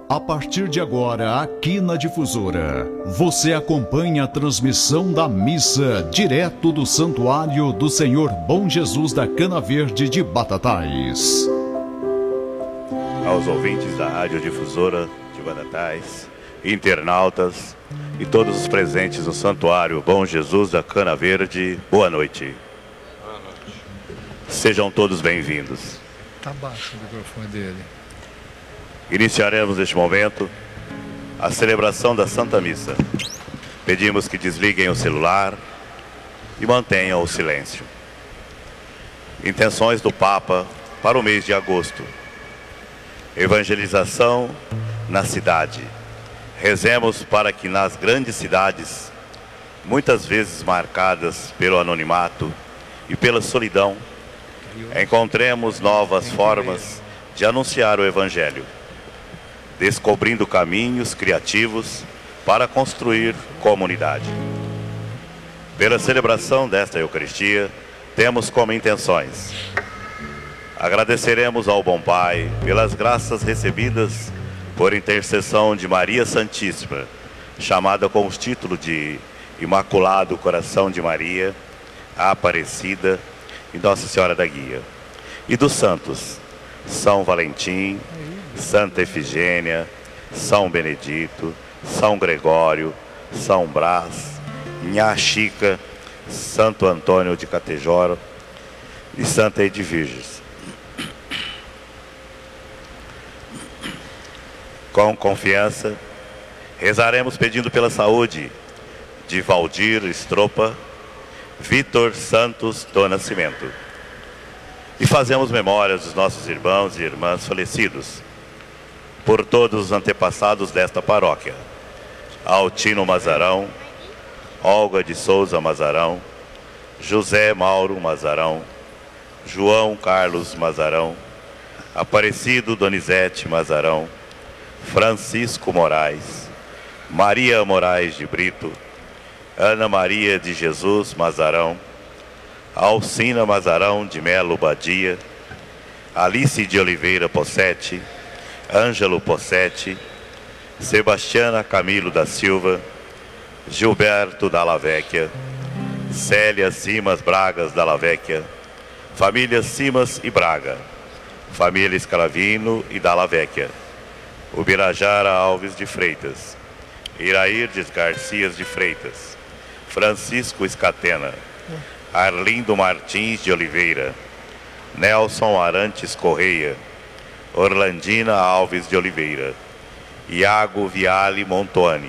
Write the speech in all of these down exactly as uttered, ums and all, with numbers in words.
A partir de agora, aqui na Difusora, você acompanha a transmissão da missa direto do Santuário do Senhor Bom Jesus da Cana Verde de Batatais. Aos ouvintes da Rádio Difusora de Batatais, internautas e todos os presentes no Santuário Bom Jesus da Cana Verde, boa noite. Boa noite. Sejam todos bem-vindos. Tá baixo o microfone dele. Iniciaremos neste momento a celebração da Santa Missa. Pedimos que desliguem o celular e mantenham o silêncio. Intenções do Papa para o mês de agosto. Evangelização na cidade. Rezemos para que nas grandes cidades, muitas vezes marcadas pelo anonimato e pela solidão, encontremos novas formas de anunciar o Evangelho, descobrindo caminhos criativos para construir comunidade. Pela celebração desta Eucaristia, temos como intenções: agradeceremos ao Bom Pai pelas graças recebidas por intercessão de Maria Santíssima, chamada com os títulos de Imaculado Coração de Maria, a Aparecida e Nossa Senhora da Guia, e dos santos São Valentim, Santa Efigênia, São Benedito, São Gregório, São Brás, Nha Chica, Santo Antônio de Catejoro e Santa Edviges. Com confiança, rezaremos pedindo pela saúde de Valdir Estropa, Vitor Santos do Nascimento. E fazemos memórias dos nossos irmãos e irmãs falecidos, por todos os antepassados desta paróquia: Altino Mazarão, Olga de Souza Mazarão, José Mauro Mazarão, João Carlos Mazarão, Aparecido Donizete Mazarão, Francisco Moraes, Maria Moraes de Brito, Ana Maria de Jesus Mazarão, Alcina Mazarão de Melo Badia, Alice de Oliveira Possetti, Ângelo Possetti, Sebastiana Camilo da Silva, Gilberto Dalla Vecchia, Célia Simas Bragas Dalla Vecchia, família Simas e Braga, família Escravino e Dalla Vecchia, Ubirajara Alves de Freitas, Irairdes Garcias de Freitas, Francisco Escatena, Arlindo Martins de Oliveira, Nelson Arantes Correia, Orlandina Alves de Oliveira, Iago Viale Montoani,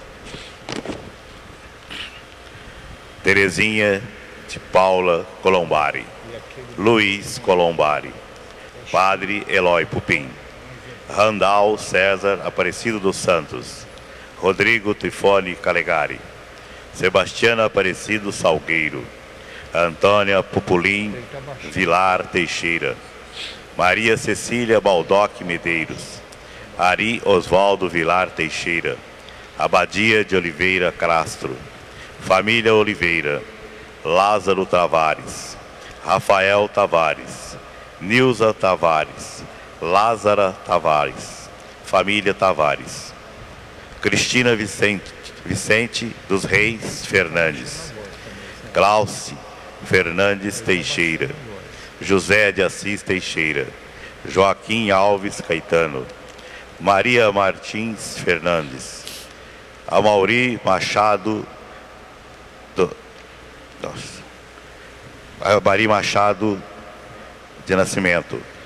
Terezinha de Paula Colombari, Luiz Colombari, Padre Eloy Pupim, Randal César Aparecido dos Santos, Rodrigo Tifone Calegari, Sebastiana Aparecido Salgueiro, Antônia Pupulim Vilar Teixeira, Maria Cecília Baldock Medeiros, Ari Osvaldo Vilar Teixeira, Abadia de Oliveira Castro, família Oliveira, Lázaro Tavares, Rafael Tavares, Nilza Tavares, Lázara Tavares, família Tavares, Cristina Vicente, Vicente dos Reis Fernandes, Glauci Fernandes Teixeira, José de Assis Teixeira, Joaquim Alves Caetano, Maria Martins Fernandes, Amauri Machado do, nossa, Maria Machado de Nascimento,